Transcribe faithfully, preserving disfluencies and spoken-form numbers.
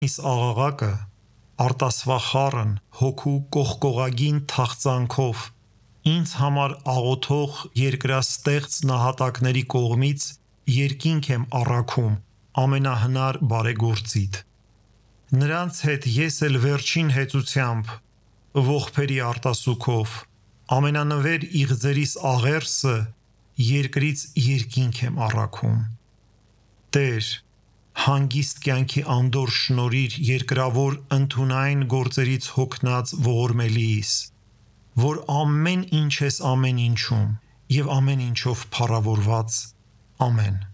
Իս աղաղակը, արտասվախառն, հոգու կողկողագին թախծանքով, ինձ համար աղոթող երկրաստեղծ նահատակների կողմից երկինք եմ առաքում ամենահնար բարեգործիդ։ Նրանց հետ ես էլ վերջին հեծությամբ, ողբերի արտասուքով, ամենանվեր իղձերիս աղերսը երկրից երկինք եմ առաքում։ Տեր, հանգիստ կյանքի անդորր շնորհիր երկրավոր ընդունայն գործերից հոգնած ողորմելիիս, որ ամեն ինչ ես ամեն ինչում և ամեն ինչով փառավորված։ Ամեն։